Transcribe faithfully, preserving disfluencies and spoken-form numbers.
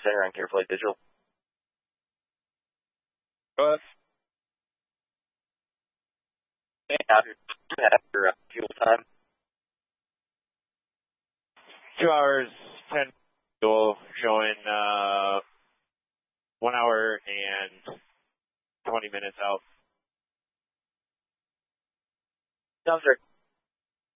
Center on CareFlight Digital. Go ahead. After, after uh, fuel time. Two hours, ten fuel, showing uh, one hour and twenty minutes out. Sounds right.